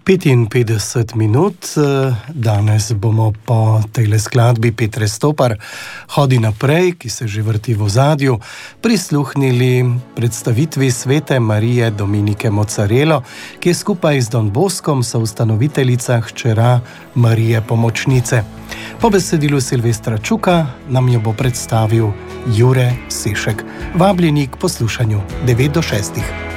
55 minut, danes bomo po tej skladbi Petre Stopar Hodi naprej, ki se že vrti v ozadju, prisluhnili predstavitvi svete Marije Dominike Mozzarello, ki je skupaj z Don Boskom soustanoviteljica hčera Marije Pomočnice. Po besedilu Silvestra Čuka nam jo bo predstavil Jure Sešek. Vabljeni k poslušanju 9 do 6.